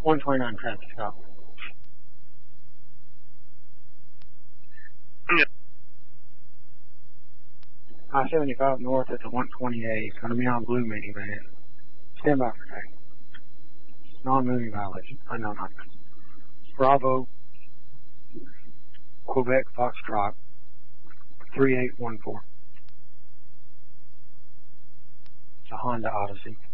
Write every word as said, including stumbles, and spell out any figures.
one twenty-nine traffic stop. Yeah. I seventy-five north at the one twenty-eight. Going to be on blue minivan. Stand by for tag. Non-moving violation. Unknown occupant. Bravo, Quebec Foxtrot, three eight one four. It's a Honda Odyssey.